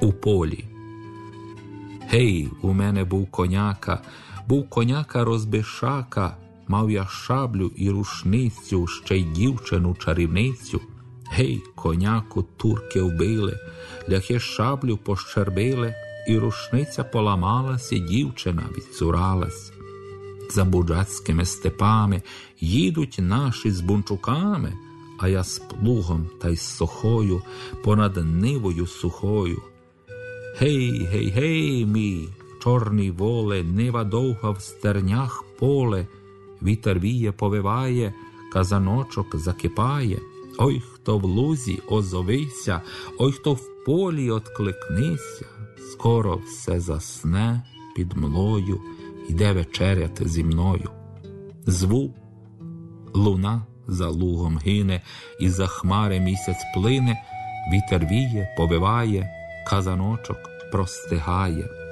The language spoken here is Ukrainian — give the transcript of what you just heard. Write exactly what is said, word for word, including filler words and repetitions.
у полі. Гей, у мене був коняка, був коняка розбишака, мав я шаблю і рушницю, ще й дівчину-чарівницю. Гей, коняку турки вбили, ляхи шаблю пощербили, і рушниця поламалась, і дівчина відцуралась. За буджацькими степами їдуть наші з бунчуками, а я з плугом та й з сохою понад нивою сухою. Гей, гей, гей, мій, чорний воле, нива довга в стернях поле, вітер віє, повиває, казаночок закипає. Ой, хто в лузі, озовися, ой, хто в полі откликнися, скоро все засне під млою, йде вечеряти зі мною. Зву, луна за лугом гине, і за хмари місяць плине, вітер віє, повиває, казаночок простигає.